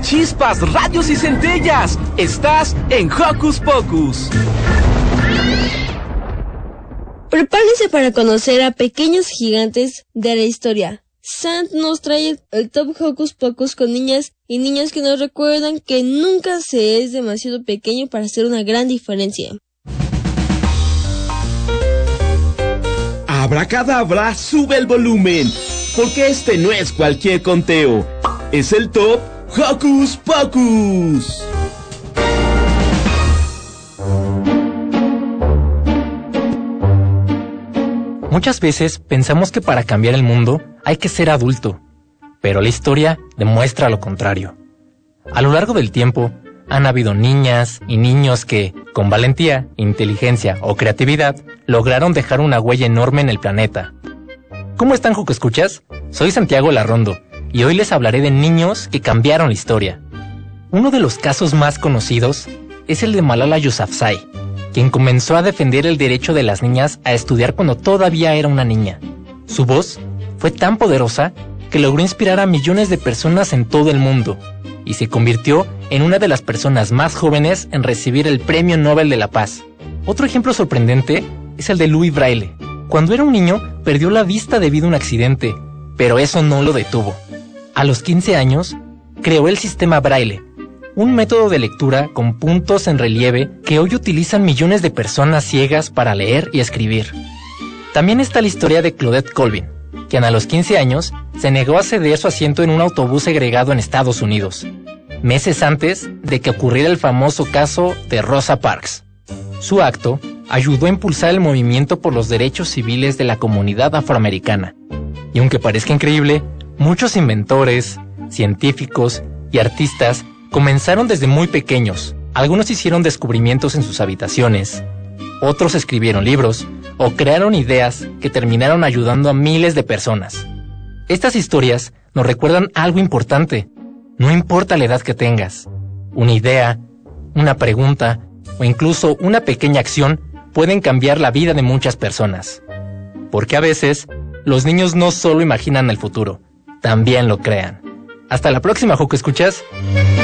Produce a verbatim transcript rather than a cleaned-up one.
chispas, rayos y centellas. Estás en Hocus Pocus. Prepárense para conocer a pequeños gigantes de la historia. Sant nos trae el Top Hocus Pocus con niñas y niños que nos recuerdan que nunca se es demasiado pequeño para hacer una gran diferencia. Abracadabra, sube el volumen, porque este no es cualquier conteo, es el Top Hocus Pocus. Muchas veces pensamos que para cambiar el mundo hay que ser adulto, pero la historia demuestra lo contrario. A lo largo del tiempo, han habido niñas y niños que, con valentía, inteligencia o creatividad, lograron dejar una huella enorme en el planeta. ¿Cómo están, Juco Escuchas? Soy Santiago Larrondo, y hoy les hablaré de niños que cambiaron la historia. Uno de los casos más conocidos es el de Malala Yousafzai, quien comenzó a defender el derecho de las niñas a estudiar cuando todavía era una niña. Su voz fue tan poderosa que logró inspirar a millones de personas en todo el mundo y se convirtió en una de las personas más jóvenes en recibir el Premio Nobel de la Paz. Otro ejemplo sorprendente es el de Louis Braille. Cuando era un niño, perdió la vista debido a un accidente, pero eso no lo detuvo. A los quince años, creó el sistema Braille, un método de lectura con puntos en relieve que hoy utilizan millones de personas ciegas para leer y escribir. También está la historia de Claudette Colvin, quien a los quince años se negó a ceder su asiento en un autobús segregado en Estados Unidos, meses antes de que ocurriera el famoso caso de Rosa Parks. Su acto ayudó a impulsar el movimiento por los derechos civiles de la comunidad afroamericana. Y aunque parezca increíble, muchos inventores, científicos y artistas comenzaron desde muy pequeños. Algunos hicieron descubrimientos en sus habitaciones, otros escribieron libros o crearon ideas que terminaron ayudando a miles de personas. Estas historias nos recuerdan algo importante. No importa la edad que tengas, una idea, una pregunta o incluso una pequeña acción pueden cambiar la vida de muchas personas. Porque a veces, los niños no solo imaginan el futuro, también lo crean. Hasta la próxima, Joco Escuchas.